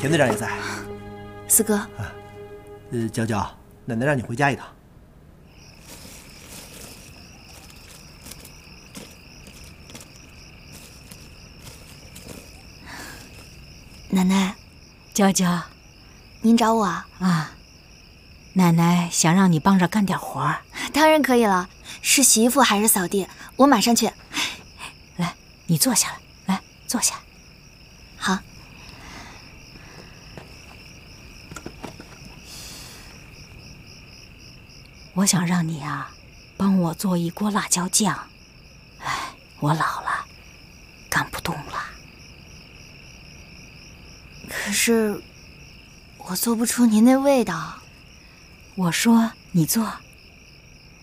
田队长也在。 四哥， 娇娇，奶奶让你回家一趟。 奶奶， 娇娇， 您找我啊？ 啊，奶奶想让你帮着干点活儿。 当然可以了，是洗衣服还是扫地？我马上去。 来，你坐下来，来坐下。 好。 我想让你啊，帮我做一锅辣椒酱。哎，我老了，干不动了。 可是，我做不出您那味道。 我说你做。